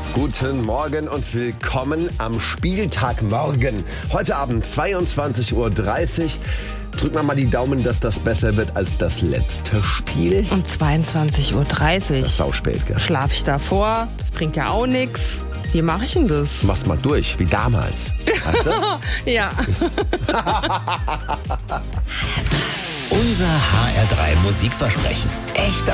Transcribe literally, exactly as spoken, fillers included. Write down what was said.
Guten Morgen und willkommen am Spieltagmorgen. Heute Abend zweiundzwanzig Uhr dreißig. Drück mal die Daumen, dass das besser wird als das letzte Spiel. Um zweiundzwanzig Uhr dreißig. Das ist sauspät, gell? Schlaf ich davor? Das bringt ja auch nichts. Wie mache ich denn das? Du machst mal durch, wie damals. Weißt du? Ja. Unser H R drei Musikversprechen. Echter